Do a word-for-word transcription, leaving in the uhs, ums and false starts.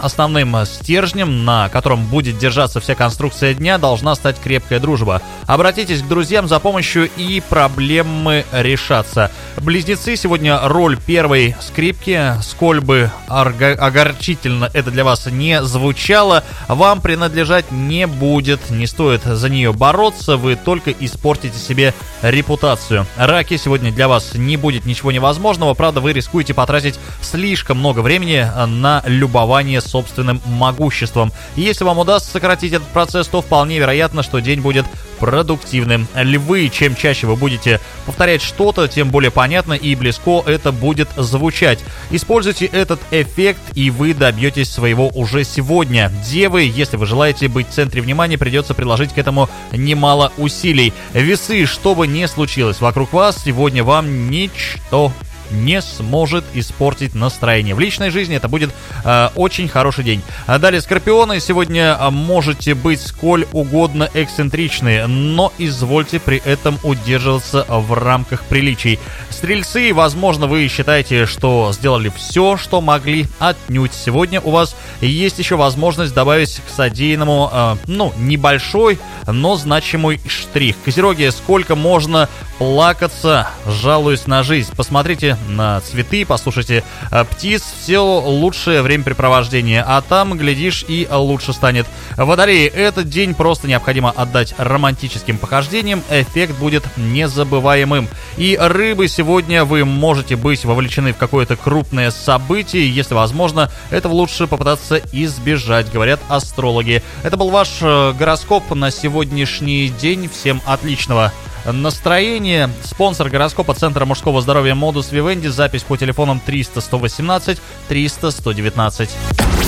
основным стержнем, на котором будет держаться вся конструкция дня, должна стать крепкая дружба. Обратитесь к друзьям за помощью, и проблемы решатся. Близнецы, сегодня роль первой скрипки, сколь бы орго- огорчительно это для вас не звучало, вам принадлежать не будет. Не стоит за нее бороться, вы только испортите себе репутацию. Раки, сегодня для вас не будет ничего невозможного, правда, вы рискуете потратить слишком много времени на любование собственным могуществом. И если вам удастся сократить этот процесс, то вполне вероятно, что день будет продуктивным. Львы, чем чаще вы будете повторять что-то, тем более понятно и близко это будет звучать. Используйте этот эффект, и вы добьетесь своего уже сегодня. Девы, если вы желаете быть в центре внимания, придется приложить к этому немало усилий. Весы, что бы ни случилось вокруг вас, сегодня вам ничто не сможет испортить настроение. В личной жизни это будет э, очень хороший день. А далее, скорпионы, сегодня можете быть сколь угодно эксцентричны, но извольте при этом удерживаться в рамках приличий. Стрельцы, возможно, вы считаете, что сделали все, что могли. Отнюдь. Сегодня у вас есть еще возможность добавить к содеянному, э, ну, небольшой, но значимый штрих. Козероги, сколько можно плакаться, жалуясь на жизнь. Посмотрите на цветы, послушайте э, птиц, все лучшее времяпрепровождение, а там, глядишь, и лучше станет. Водолеи, этот день просто необходимо отдать романтическим похождениям, эффект будет незабываемым. И рыбы, сегодня вы можете быть вовлечены в какое-то крупное событие, если возможно, этого лучше попытаться избежать, говорят астрологи. Это был ваш э, гороскоп на сегодняшний день. Всем отличного настроение. Спонсор гороскопа — Центра мужского здоровья Modus Vivendi. Запись по телефонам триста сто восемнадцать триста сто девятнадцать.